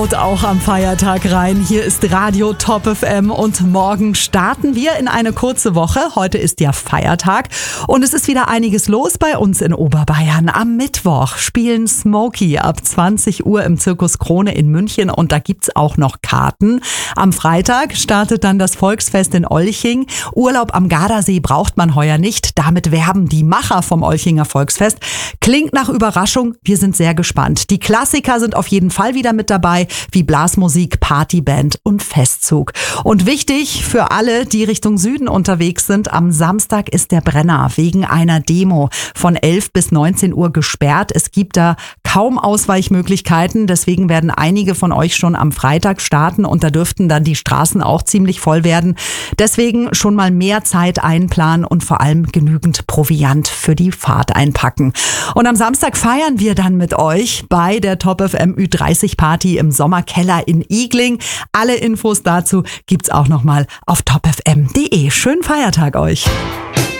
Und auch am Feiertag rein. Hier ist Radio Top FM und morgen starten wir in eine kurze Woche. Heute ist ja Feiertag und es ist wieder einiges los bei uns in Oberbayern. Am Mittwoch spielen Smokey ab 20 Uhr im Zirkus Krone in München und da gibt's auch noch Karten. Am Freitag startet dann das Volksfest in Olching. Urlaub am Gardasee braucht man heuer nicht. Damit werben die Macher vom Olchinger Volksfest. Klingt nach Überraschung. Wir sind sehr gespannt. Die Klassiker sind auf jeden Fall wieder mit dabei, wie Blasmusik, Partyband und Festzug. Und wichtig für alle, die Richtung Süden unterwegs sind, am Samstag ist der Brenner wegen einer Demo von 11 bis 19 Uhr gesperrt. Es gibt da kaum Ausweichmöglichkeiten, deswegen werden einige von euch schon am Freitag starten und da dürften dann die Straßen auch ziemlich voll werden. Deswegen schon mal mehr Zeit einplanen und vor allem genügend Proviant für die Fahrt einpacken. Und am Samstag feiern wir dann mit euch bei der Top FM Ü30 Party im Sommerkeller in Igling. Alle Infos dazu gibt's auch nochmal auf topfm.de. Schönen Feiertag euch.